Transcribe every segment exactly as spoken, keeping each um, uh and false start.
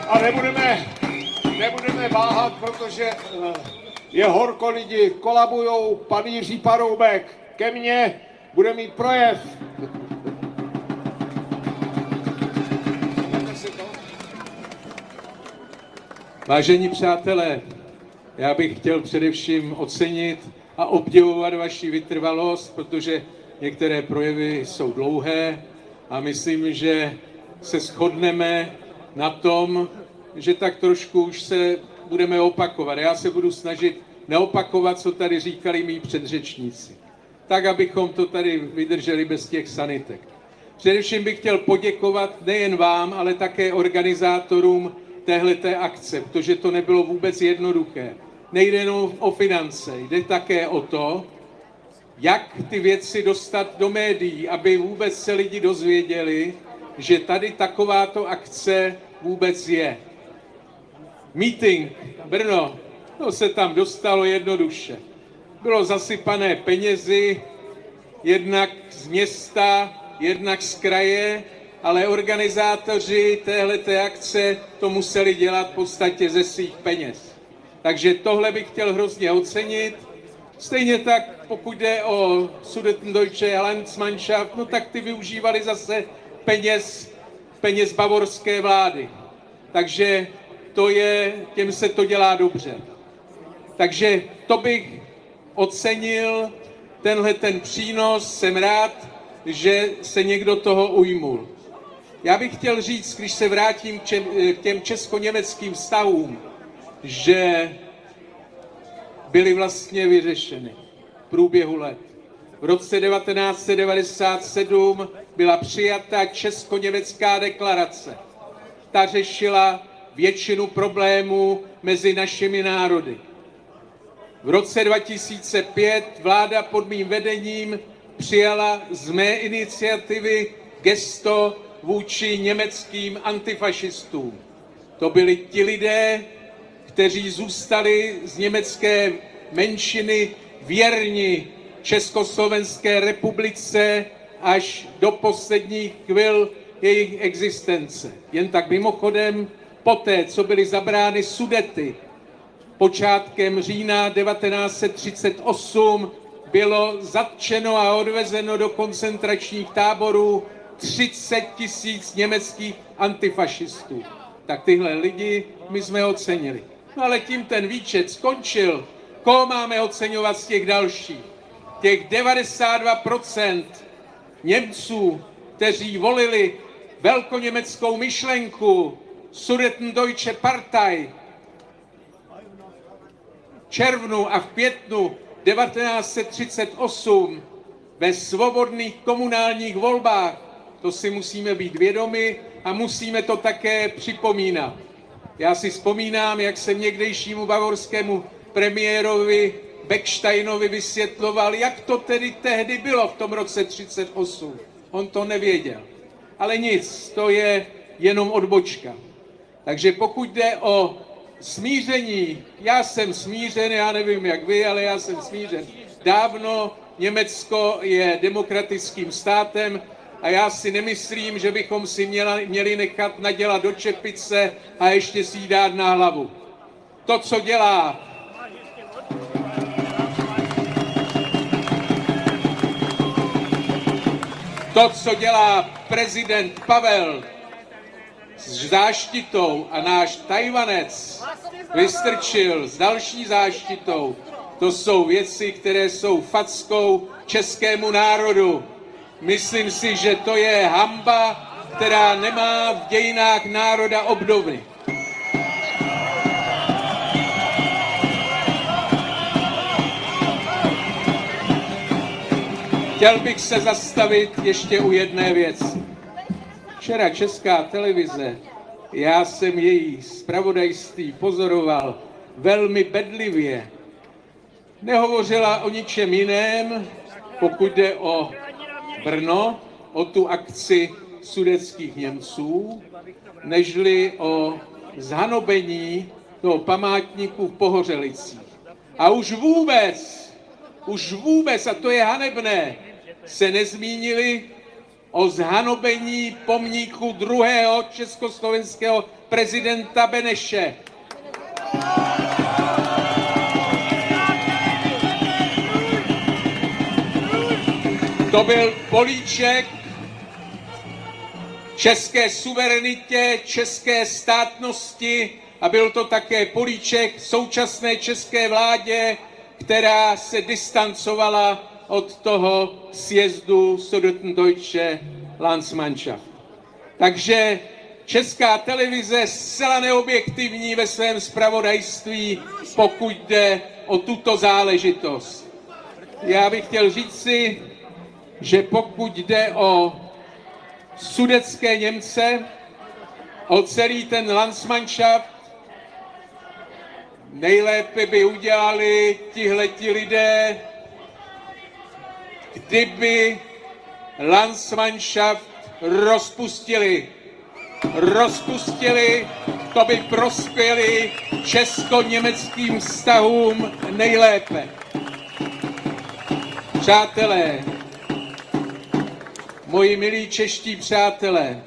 A nebudeme, nebudeme váhat, protože je horko, lidi kolabujou. Pan Jiří Paroubek ke mně bude mít projev. Vážení přátelé, já bych chtěl především ocenit a obdivovat vaši vytrvalost, protože některé projevy jsou dlouhé a myslím, že se shodneme na tom, že tak trošku už se budeme opakovat. Já se budu snažit neopakovat, co tady říkali mý předřečníci. Tak, abychom to tady vydrželi bez těch sanitek. Především bych chtěl poděkovat nejen vám, ale také organizátorům téhleté akce, protože to nebylo vůbec jednoduché. Nejde jenom o finance, jde také o to, jak ty věci dostat do médií, aby vůbec se lidi dozvěděli, že tady takováto akce vůbec je. Meeting Brno, to se tam dostalo jednoduše. Bylo zasypané penězi, jednak z města, jednak z kraje, ale organizátoři téhleté akce to museli dělat v podstatě ze svých peněz. Takže tohle bych chtěl hrozně ocenit. Stejně tak, pokud jde o Sudetendeutsche Landsmannschaft, no tak ty využívali zase peněz, peněz bavorské vlády. Takže to je, těm se to dělá dobře. Takže to bych ocenil, tenhle ten přínos, jsem rád, že se někdo toho ujmul. Já bych chtěl říct, když se vrátím k těm česko-německým vztahům, že byly vlastně vyřešeny v průběhu let. V roce devatenáct set devadesát sedm byla přijata česko-německá deklarace. Ta řešila většinu problémů mezi našimi národy. V roce dva tisíce pět vláda pod mým vedením přijala z mé iniciativy gesto vůči německým antifašistům. To byli ti lidé, kteří zůstali z německé menšiny věrni Československé republice až do posledních chvil jejich existence. Jen tak mimochodem, poté, co byly zabrány Sudety, počátkem října devatenáct set třicet osm bylo zatčeno a odvezeno do koncentračních táborů třicet tisíc německých antifašistů. Tak tyhle lidi my jsme ocenili. No ale tím ten výčet skončil. Koho máme oceňovat z těch dalších? Těch devadesát dva procent Němců, kteří volili velkoněmeckou myšlenku Sudetendeutsche Partei, v červnu a v květnu devatenáct set třicet osm ve svobodných komunálních volbách, to si musíme být vědomi a musíme to také připomínat. Já si vzpomínám, jak jsem někdejšímu bavorskému premiérovi Becksteinovi vysvětloval, jak to tedy tehdy bylo v tom roce třicet osm. On to nevěděl. Ale nic, to je jenom odbočka. Takže pokud jde o smíření, já jsem smířen, já nevím jak vy, ale já jsem smířen. Dávno Německo je demokratickým státem a já si nemyslím, že bychom si měla, měli nechat nadělat do čepice a ještě si ji dát na hlavu. To, co dělá to, co dělá prezident Pavel s záštitou a náš Tajvanec Vystrčil s další záštitou, to jsou věci, které jsou fackou českému národu. Myslím si, že to je hanba, která nemá v dějinách národa obdoby. Chtěl bych se zastavit ještě u jedné věci. Včera Česká televize, já jsem její zpravodajství pozoroval velmi bedlivě. Nehovořila o ničem jiném, pokud jde o Brno, o tu akci sudetských Němců, nežli o zhanobení toho památníku v Pohořelicích. A už vůbec, už vůbec, a to je hanebné, se nezmínili o zhanobení pomníku druhého československého prezidenta Beneše. To byl políček české suverenitě, české státnosti a byl to také políček současné české vládě, která se distancovala od toho sjezdu Sudetendeutsche Landsmannschaft. Takže Česká televize zcela neobjektivní ve svém zpravodajství, pokud jde o tuto záležitost. Já bych chtěl říci, že pokud jde o sudetské Němce, o celý ten Landsmannschaft, nejlépe by udělali tihleti lidé, kdyby Landsmannschaft rozpustili. Rozpustili, to by prospěli česko-německým vztahům nejlépe. Přátelé, moji milí čeští přátelé,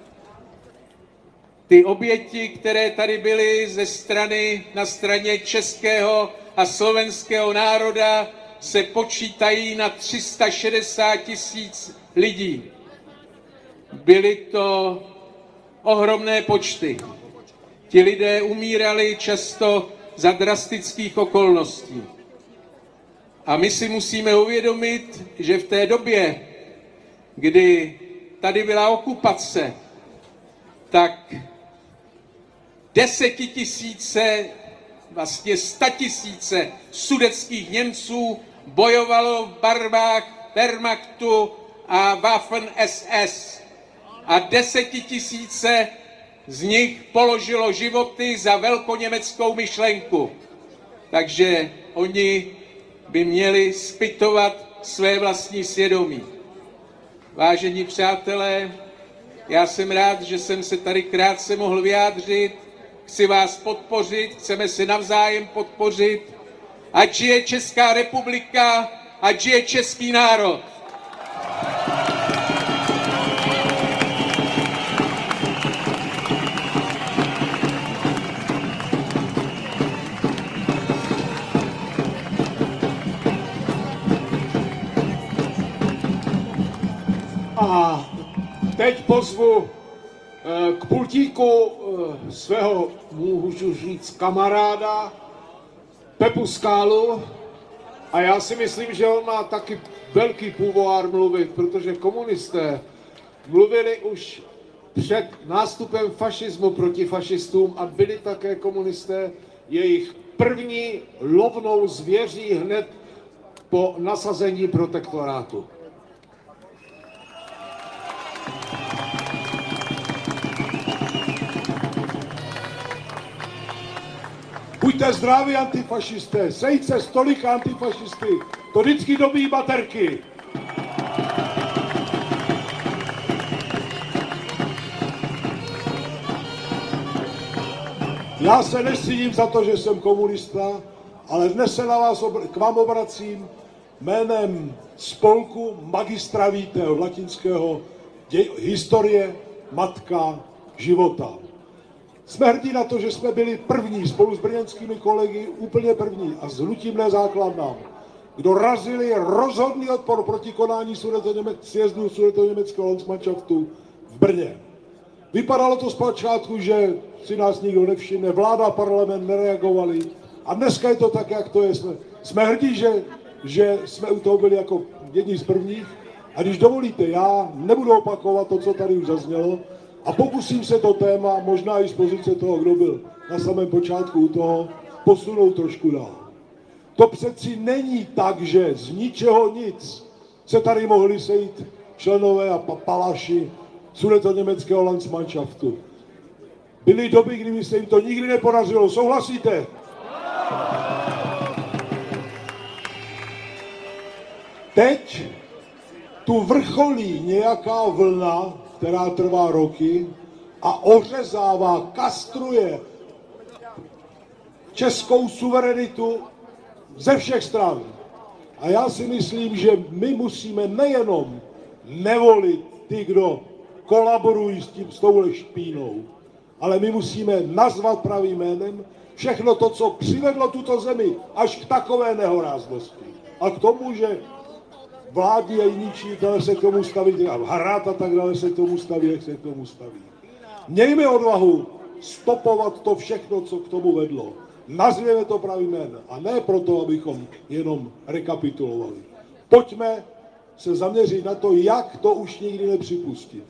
ty oběti, které tady byly ze strany na straně českého a slovenského národa, se počítají na tři sta šedesát tisíc lidí. Byly to ohromné počty. Ti lidé umírali často za drastických okolností. A my si musíme uvědomit, že v té době, kdy tady byla okupace, tak desetitisíce, vlastně statisíce sudetských Němců bojovalo v barvách Wehrmachtu a Waffen S S. A desetitisíce z nich položilo životy za velkoněmeckou myšlenku. Takže oni by měli zpytovat své vlastní svědomí. Vážení přátelé, já jsem rád, že jsem se tady krátce mohl vyjádřit. Chci vás podpořit, chceme se navzájem podpořit. Ať žije Česká republika, ať žije český národ. A teď pozvu k pultíku svého, můžu říct, kamaráda Pepu Skálu. A já si myslím, že on má taky velký původ mluvit, protože komunisté mluvili už před nástupem fašismu proti fašistům a byli také komunisté jejich první lovnou zvěří hned po nasazení protektorátu. Buďte zdraví, antifašisté, sejď se stolika antifašisty, to vždycky dobí baterky. Já se nestydím za to, že jsem komunista, ale dnes se na vás obr- k vám obracím jménem spolku Magistra Vitae, od latinského děj- historie, matka života. Jsme hrdí na to, že jsme byli první spolu s brněnskými kolegy, úplně první a s hnutím Ne základnám, kdo razili rozhodný odpor proti konání sjezdu Sudetoněmeckého Landsmannschaftu v Brně. Vypadalo to zpočátku, že si nás nikdo nevšimne, vláda a parlament nereagovali a dneska je to tak, jak to je. Jsme, jsme hrdí, že, že jsme u toho byli jako jedni z prvních a když dovolíte, já nebudu opakovat to, co tady už zaznělo, a pokusím se to téma, možná i z pozice toho, kdo byl na samém počátku u toho, posunout trošku dál. To přeci není tak, že z ničeho nic se tady mohli sejít členové a palaši Sudetoněmeckého Landsmannschaftu. Byly doby, kdy se jim to nikdy nepodařilo. Souhlasíte? Teď tu vrcholí nějaká vlna, která trvá roky a ořezává, kastruje českou suverenitu ze všech stran. A já si myslím, že my musíme nejenom nevolit ty, kdo kolaborují s, tím, s touhle špínou. Ale my musíme nazvat pravým jménem všechno to, co přivedlo tuto zemi až k takové nehoráznosti. A k tomu, že vládní a jiní činitelé se k tomu staví, a Harát a tak dále se k tomu staví, jak se k tomu staví. Mějme odvahu stopovat to všechno, co k tomu vedlo. Nazvěme to pravým jménem. A ne proto, abychom jenom rekapitulovali. Pojďme se zaměřit na to, jak to už nikdy nepřipustit.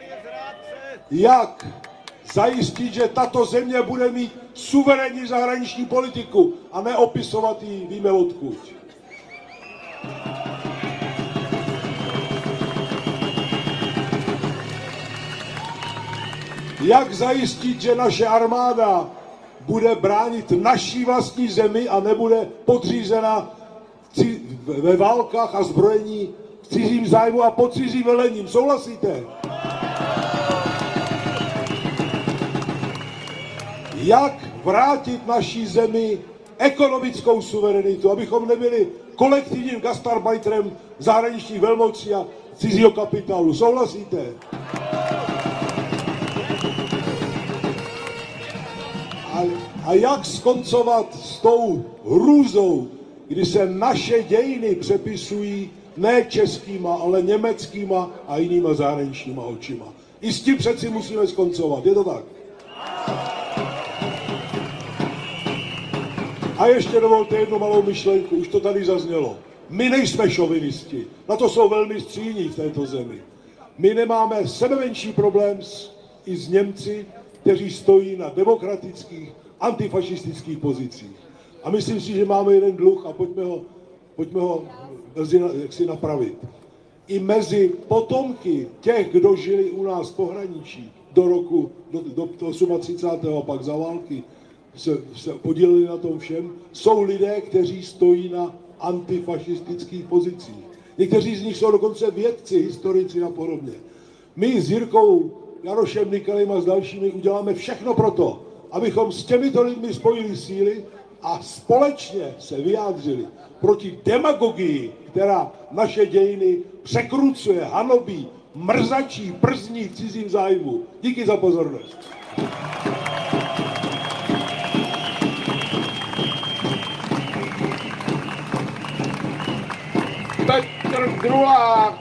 Jak zajistit, že tato země bude mít suverénní zahraniční politiku a ne opisovat ji víme odkud. Jak zajistit, že naše armáda bude bránit naší vlastní zemi a nebude podřízena ve válkách a zbrojení v cizím zájmu a pod cizím velením. Souhlasíte? Jak vrátit naší zemi ekonomickou suverenitu, abychom nebyli kolektivním gastarbeiterem zahraničních velmocí a cizího kapitálu. Souhlasíte? A, a jak skoncovat s tou hrůzou, kdy se naše dějiny přepisují ne českýma, ale německýma a jinýma zahraničníma očima. I s tím přeci musíme skoncovat, je to tak? A ještě dovolte jednu malou myšlenku, už to tady zaznělo. My nejsme šovinisti, na to jsou velmi stříní v této zemi. My nemáme sebemenší problém s, i s Němci, kteří stojí na demokratických, antifašistických pozicích. A myslím si, že máme jeden dluh a pojďme ho, pojďme ho jaksi napravit. I mezi potomky těch, kdo žili u nás v pohraničí do roku, do, do třicátého osmého a pak za války, se, se podíleli na tom všem, jsou lidé, kteří stojí na antifašistických pozicích. Někteří z nich jsou dokonce vědci, historici a podobně. My s Jirkou Jarošem Nikalem a s dalšími uděláme všechno proto, abychom s těmito lidmi spojili síly a společně se vyjádřili proti demagogii, která naše dějiny překrucuje, hanobí, mrzačí, przní v cizím zájmu. Díky za pozornost. Petr Drulák.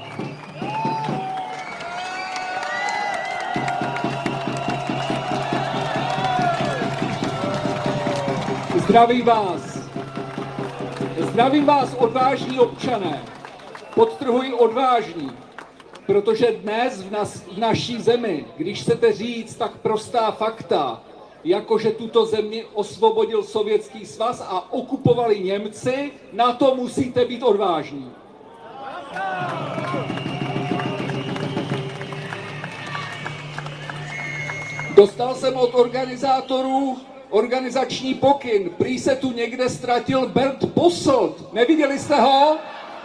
Zdravím vás. Zdravím vás, odvážní občané. Podtrhuji odvážní, protože dnes v, nas, v naší zemi, když chcete říct tak prostá fakta, jako že tuto zemi osvobodil Sovětský svaz a okupovali Němci, na to musíte být odvážní. Dostal jsem od organizátorů organizační pokyn. Prý se tu někde ztratil Bernd Posselt. Neviděli jste ho?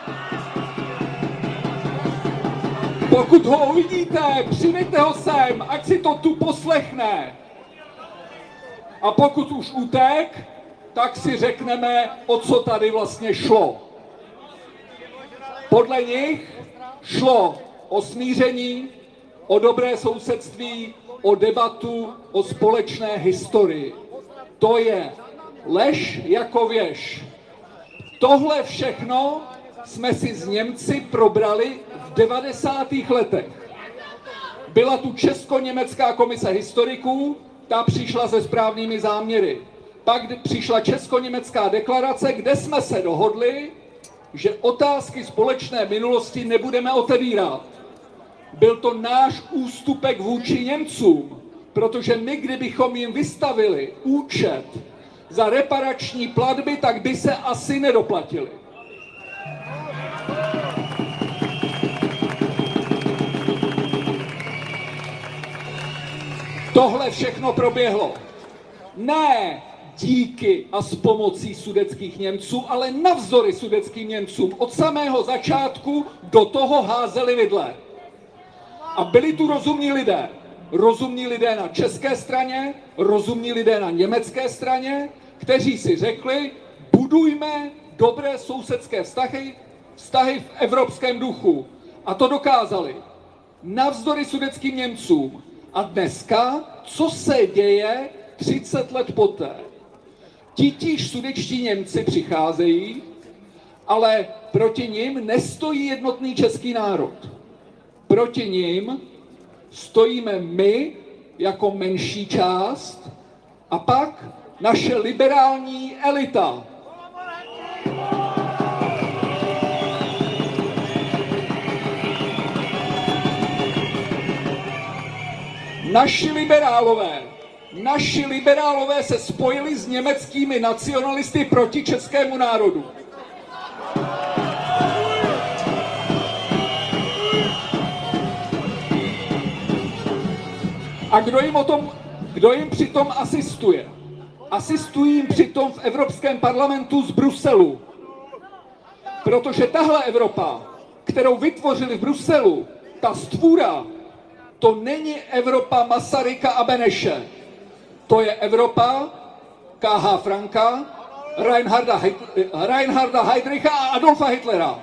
Pokud ho uvidíte, přiveďte ho sem, ať si to tu poslechne. A pokud už utek, tak si řekneme, o co tady vlastně šlo. Podle nich šlo o smíření, o dobré sousedství, o debatu o společné historii. To je lež jako věž. Tohle všechno jsme si s Němci probrali v devadesátých letech. Byla tu Česko-německá komise historiků, ta přišla se správnými záměry. Pak přišla Česko-německá deklarace, kde jsme se dohodli, že otázky společné minulosti nebudeme otevírat. Byl to náš ústupek vůči Němcům, protože my, kdybychom jim vystavili účet za reparační platby, tak by se asi nedoplatili. Tohle všechno proběhlo. Ne díky a s pomocí sudetských Němců, ale navzdory sudetským Němcům. Od samého začátku do toho házeli vidle. A byli tu rozumní lidé. Rozumní lidé na české straně, rozumní lidé na německé straně, kteří si řekli, budujme dobré sousedské vztahy, vztahy v evropském duchu. A to dokázali. navzdory sudetským Němcům. A dneska, co se děje třicet let poté? Titíž sudetští Němci přicházejí, ale proti nim nestojí jednotný český národ. Proti nim stojíme my jako menší část a pak naše liberální elita. Naši liberálové, naši liberálové se spojili s německými nacionalisty proti českému národu. A kdo jim, o tom, kdo jim přitom asistuje? Asistují jim přitom v Evropském parlamentu z Bruselu. Protože tahle Evropa, kterou vytvořili v Bruselu, ta stvůra, to není Evropa Masaryka a Beneše. To je Evropa K H Franka, Reinharda, Reinharda Heydricha a Adolfa Hitlera.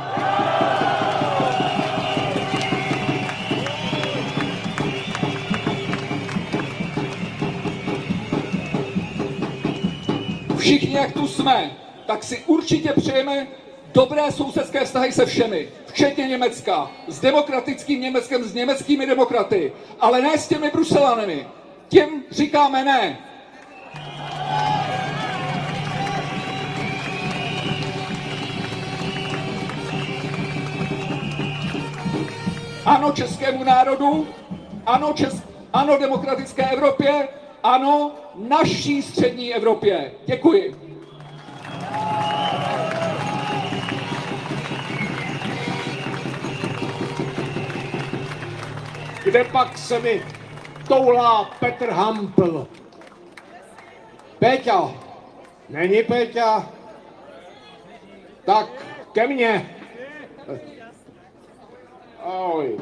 Všichni, jak tu jsme, tak si určitě přejeme dobré sousedské vztahy se všemi, včetně Německa, s demokratickým Německem, s německými demokraty, ale ne s těmi Bruselanemi. Těm říkáme ne. Ano českému národu, ano, čes, ano demokratické Evropě, ano naší střední Evropě. Děkuji. Kde pak se mi toulá Petr Hampl? Péťa, není Péťa? Tak ke mně. Ahoj.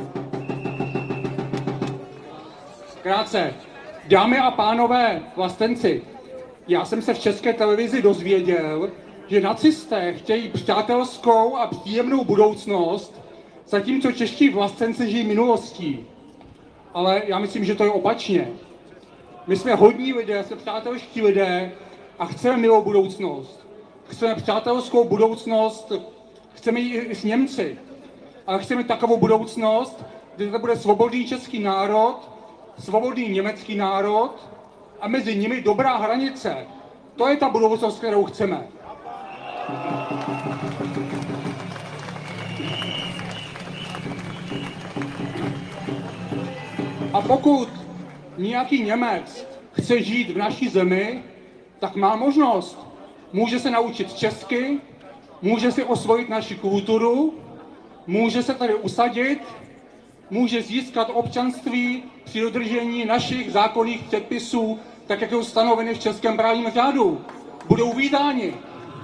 Krátce. Dámy a pánové, vlastenci, já jsem se v České televizi dozvěděl, že nacisté chtějí přátelskou a příjemnou budoucnost, zatímco čeští vlastenci žijí minulostí. Ale já myslím, že to je opačně. My jsme hodní lidé, jsme přátelští lidé a chceme milou budoucnost. Chceme přátelskou budoucnost, chceme ji i s Němci. Ale chceme takovou budoucnost, kde to bude svobodný český národ, svobodný německý národ a mezi nimi dobrá hranice. To je ta budoucnost, kterou chceme. A pokud nějaký Němec chce žít v naší zemi, tak má možnost. Může se naučit česky, může si osvojit naši kulturu, může se tady usadit, může získat občanství při dodržení našich zákonných předpisů, tak jak jsou stanoveny v českém právním řádu. Budou vítáni.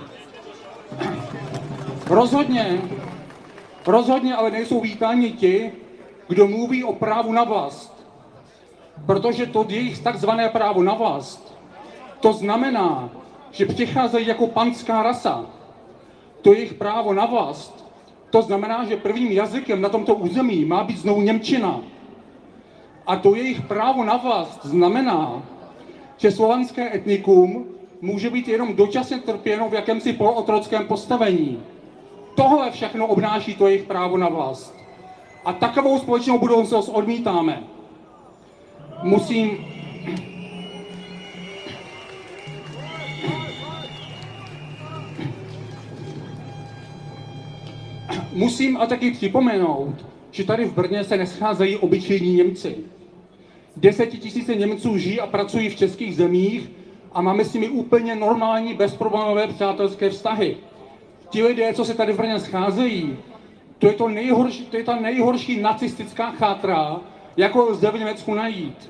Rozhodně, rozhodně ale nejsou vítáni ti, kdo mluví o právu na vlast. Protože to jejich takzvané právo na vlast, to znamená, že přicházejí jako panská rasa. To jejich právo na vlast, to znamená, že prvním jazykem na tomto území má být znovu němčina. A to jejich právo na vlast znamená, že slovanské etnikum může být jenom dočasně trpěno v jakémsi polootrockém postavení. Tohle všechno obnáší to jejich právo na vlast. A takovou společnou budoucnost odmítáme. Musím... Musím a taky připomenout, že tady v Brně se nescházejí obyčejní Němci. Desetitisíce Němců žijí a pracují v českých zemích a máme s nimi úplně normální, bezproblémové přátelské vztahy. Ti lidé, co se tady v Brně scházejí, to je, to nejhorší, to je ta nejhorší nacistická chátra, jakou lze v Německu najít.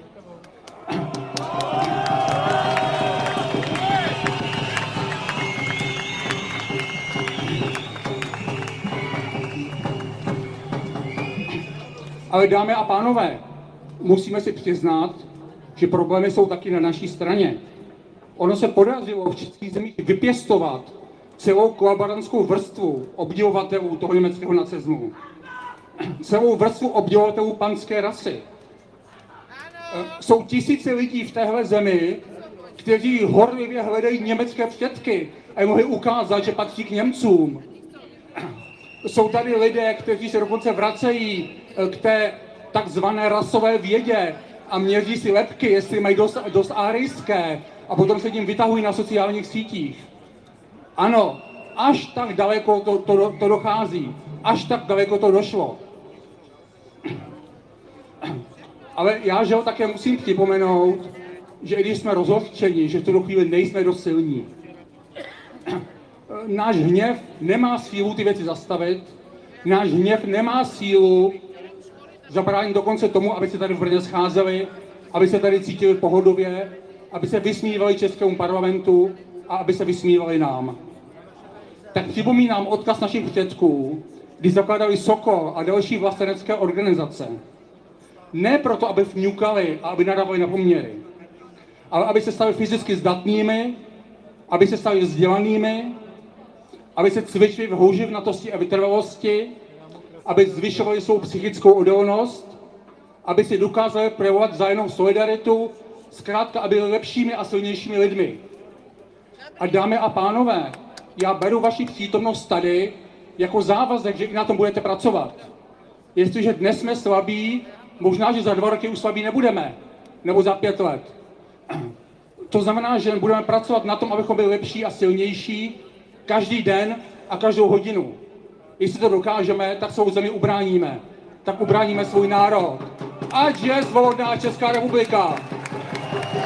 Ale dámy a pánové, musíme si přiznat, že problémy jsou taky na naší straně. Ono se podařilo v českých zemích vypěstovat celou kolaborantskou vrstvu obdivovatelů toho německého nacismu. celou vrstvu obdivovatelů panské rasy. Jsou tisíce lidí v téhle zemi, kteří horlivě hledají německé předky a mohli ukázat, že patří k Němcům. Jsou tady lidé, kteří se dokonce vracejí k té takzvané rasové vědě a měří si lebky, jestli mají dost, dost árijské, a potom se tím vytahují na sociálních sítích. Ano, až tak daleko to, to, to dochází. Až tak daleko to došlo. Ale já, že ho také musím připomenout, že i když jsme rozhořčeni, že v tuto chvíli nejsme dost silní. Náš hněv nemá sílu ty věci zastavit, náš hněv nemá sílu zabránit dokonce tomu, aby se tady v Brně scházeli, aby se tady cítili pohodově, aby se vysmívali českému parlamentu a aby se vysmívali nám. Tak připomínám odkaz našich předků, kdy zakládali Sokol a další vlastenecké organizace. Ne proto, aby fňukali a aby nadávali na poměry, ale aby se stali fyzicky zdatnými, aby se stali vzdělanými, aby se cvičili v houževnatosti a vytrvalosti, aby zvyšovali svou psychickou odolnost, aby si dokázali projevovat vzájemnou solidaritu, zkrátka, aby byli lepšími a silnějšími lidmi. A dámy a pánové, já beru vaši přítomnost tady jako závazek, že i na tom budete pracovat. Jestliže dnes jsme slabí, možná, že za dva roky už slabí nebudeme, nebo za pět let. To znamená, že budeme pracovat na tom, abychom byli lepší a silnější každý den a každou hodinu. Jestli to dokážeme, tak svou zemi ubráníme. Tak ubráníme svůj národ. Ať je svobodná Česká republika!